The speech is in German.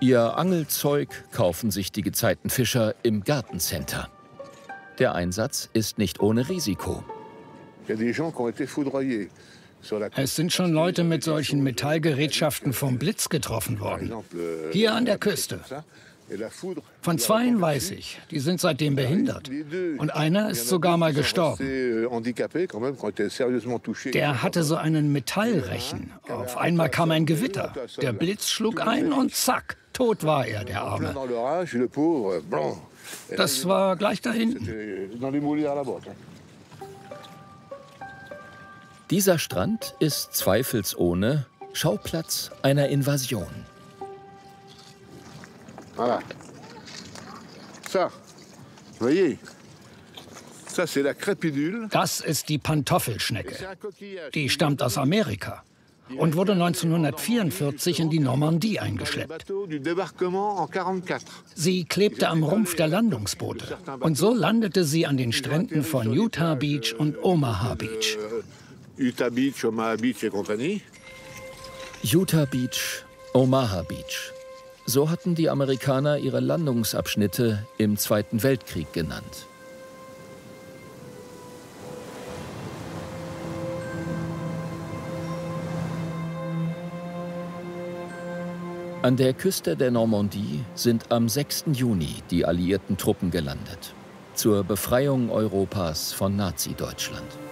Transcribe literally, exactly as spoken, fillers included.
Ihr Angelzeug kaufen sich die Gezeitenfischer im Gartencenter. Der Einsatz ist nicht ohne Risiko. Es sind schon Leute mit solchen Metallgerätschaften vom Blitz getroffen worden. Hier an der Küste. Von zweien weiß ich, die sind seitdem behindert. Und einer ist sogar mal gestorben. Der hatte so einen Metallrechen. Auf einmal kam ein Gewitter. Der Blitz schlug ein und zack, tot war er, der Arme. Das war gleich da hinten. Dieser Strand ist zweifelsohne Schauplatz einer Invasion. Voilà. Ça, voyez, ça c'est la crépidule. Das ist die Pantoffelschnecke. Die stammt aus Amerika und wurde neunzehnhundertvierundvierzig in die Normandie eingeschleppt. Sie klebte am Rumpf der Landungsboote und so landete sie an den Stränden von Utah Beach und Omaha Beach. Utah Beach, Omaha Beach et compagnie. Utah Beach, Omaha Beach. So hatten die Amerikaner ihre Landungsabschnitte im Zweiten Weltkrieg genannt. An der Küste der Normandie sind am sechsten Juni die alliierten Truppen gelandet. Zur Befreiung Europas von Nazi-Deutschland.